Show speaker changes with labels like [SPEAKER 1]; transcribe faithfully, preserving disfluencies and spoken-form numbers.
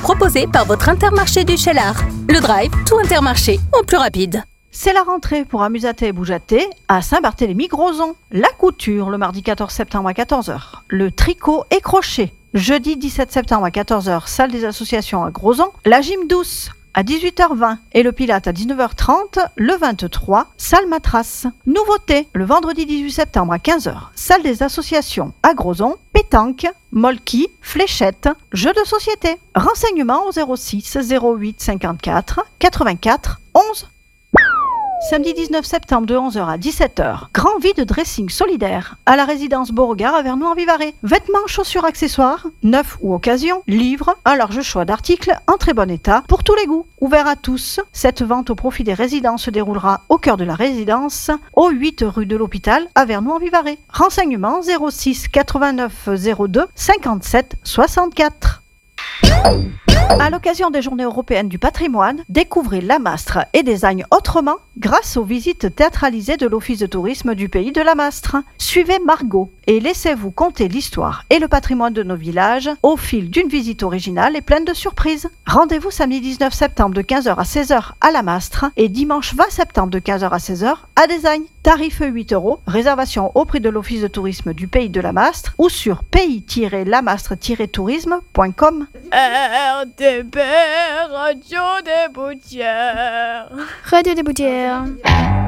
[SPEAKER 1] proposé par votre Intermarché du Cheylard. Le Drive, tout Intermarché, en plus rapide.
[SPEAKER 2] C'est la rentrée pour Amusaté et Boujaté à Saint-Barthélemy-Grozon. La couture le mardi quatorze septembre à quatorze heures. Le tricot et crochet jeudi dix-sept septembre à quatorze heures, salle des associations à Grozon. La gym douce à dix-huit heures vingt et le pilate à dix-neuf heures trente le vingt-trois, salle Matras. Nouveauté, le vendredi dix-huit septembre à quinze heures, salle des associations à Grozon, pétanque, molki, fléchette, jeux de société. Renseignements au zéro six zéro huit cinquante-quatre quatre-vingt-quatre onze. Samedi dix-neuf septembre de onze heures à dix-sept heures, grand vide dressing solidaire à la résidence Beauregard à Vernoux-en-Vivarais. Vêtements, chaussures, accessoires, neufs ou occasion, livres, un large choix d'articles en très bon état pour tous les goûts. Ouvert à tous, cette vente au profit des résidents se déroulera au cœur de la résidence, au huit rue de l'Hôpital à Vernoux-en-Vivarais. Renseignements zéro six quatre-vingt-neuf zéro deux cinquante-sept soixante-quatre. À l'occasion des Journées européennes du patrimoine, découvrez Lamastre et Design autrement grâce aux visites théâtralisées de l'Office de tourisme du pays de Lamastre. Suivez Margot et laissez-vous conter l'histoire et le patrimoine de nos villages au fil d'une visite originale et pleine de surprises. Rendez-vous samedi dix-neuf septembre de quinze heures à seize heures à Lamastre et dimanche vingt septembre de quinze heures à seize heures à Design. Tarif huit euros, réservation au prix de l'Office de tourisme du pays de Lamastre ou sur pays tiret lamastre tiret tourisme point com.
[SPEAKER 3] R T P, Radio des Boutières.
[SPEAKER 4] Radio des Boutières.